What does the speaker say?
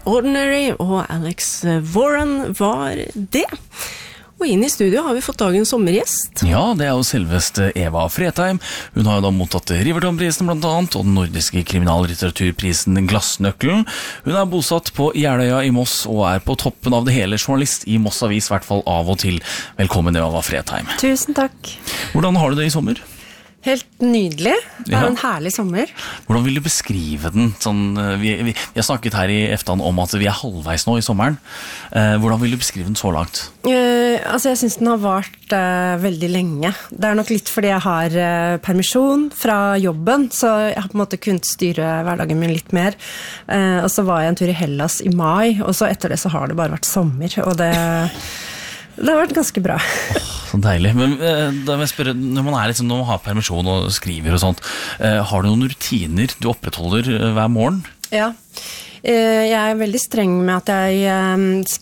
Ordinary, og Alex Warren var det. Og inn i studio har vi fått dagens sommergjest. Ja, det jo selveste Eva Fredheim. Hun har jo da mottatt Riverton-prisen blant annet, og den nordiske kriminallitteraturprisen Glassnøkkelen. Hun bosatt på Jeløya i Moss, og på toppen av det hele journalist i Moss Avis, I hvert fall av og til. Velkommen, Eva Fredheim. Tusen takk. Hvordan har du det i sommer? Helt nydelig. Det en herlig sommer. Hvordan vil du beskrive den? Sånn, vi har snakket her i eftan om at vi halvveis nå i sommeren. Hvordan vil du beskrive den så langt? Altså jeg synes den har vart veldig lenge. Det nok litt fordi jeg har permisjon fra jobben, så jeg har på en måte kunnet styre hverdagen min litt mer. Og så var jeg en tur i Hellas i mai, og så etter det så har det bare vært sommer, og det har vært ganske bra. Så deilig. Men da vil jeg spørre, når man liksom, når man har permisjon og skriver og sånt, har du noen rutiner du opprettholder hver morgen? Ja. Jeg veldig streng med at jeg skriver